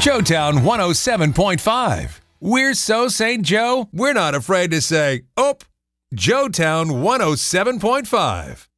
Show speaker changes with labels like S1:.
S1: Joetown 107.5. We're so St. Joe, we're not afraid to say, "Oop." Joetown 107.5.